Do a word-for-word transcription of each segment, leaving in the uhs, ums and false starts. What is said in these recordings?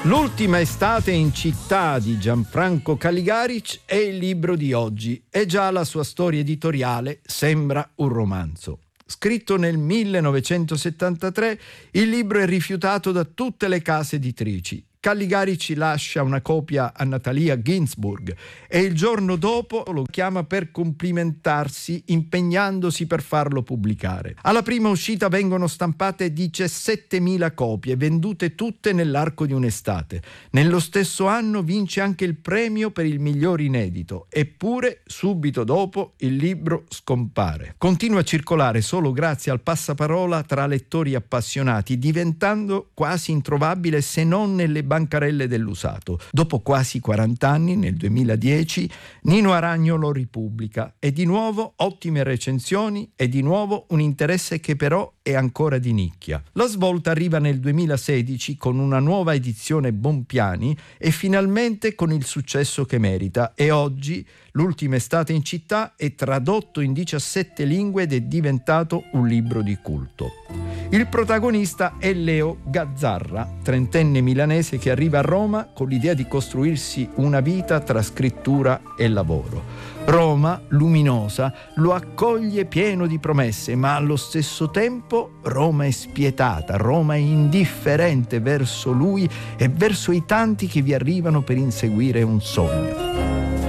L'ultima estate in città di Gianfranco Caligaric è il libro di oggi e già la sua storia editoriale sembra un romanzo. Scritto nel millenovecentosettantatré, il libro è rifiutato da tutte le case editrici. Caligaric lascia una copia a Natalia Ginzburg e il giorno dopo lo chiama per complimentarsi impegnandosi per farlo pubblicare. Alla prima uscita vengono stampate diciassettemila copie, vendute tutte nell'arco di un'estate. Nello stesso anno vince anche il premio per il miglior inedito, eppure subito dopo il libro scompare. Continua a circolare solo grazie al passaparola tra lettori appassionati, diventando quasi introvabile se non nelle bancarelle dell'usato. Dopo quasi quaranta anni, nel duemiladieci, Nino Aragno lo ripubblica e di nuovo ottime recensioni e di nuovo un interesse che però è ancora di nicchia. La svolta arriva nel duemilasedici con una nuova edizione Bompiani e finalmente con il successo che merita, e oggi L'ultima estate in città è tradotto in diciassette lingue ed è diventato un libro di culto. Il protagonista è Leo Gazzarra, trentenne milanese che arriva a Roma con l'idea di costruirsi una vita tra scrittura e lavoro. Roma, luminosa, lo accoglie pieno di promesse, ma allo stesso tempo Roma è spietata, Roma è indifferente verso lui e verso i tanti che vi arrivano per inseguire un sogno.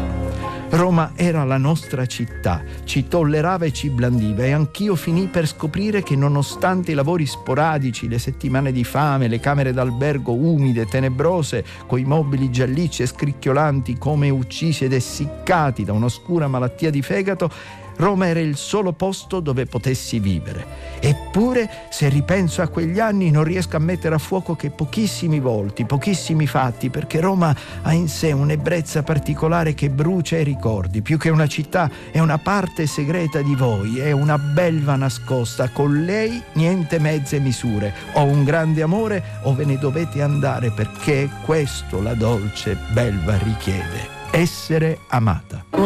Roma era la nostra città, ci tollerava e ci blandiva, e anch'io finii per scoprire che nonostante i lavori sporadici, le settimane di fame, le camere d'albergo umide, tenebrose, coi mobili giallicci e scricchiolanti come uccisi ed essiccati da un'oscura malattia di fegato, Roma era il solo posto dove potessi vivere. Eppure, se ripenso a quegli anni, non riesco a mettere a fuoco che pochissimi volti, pochissimi fatti, perché Roma ha in sé un'ebbrezza particolare che brucia i ricordi. Più che una città, è una parte segreta di voi, è una belva nascosta. Con lei niente mezze misure. Ho un grande amore o ve ne dovete andare, perché questo la dolce belva richiede: essere amata.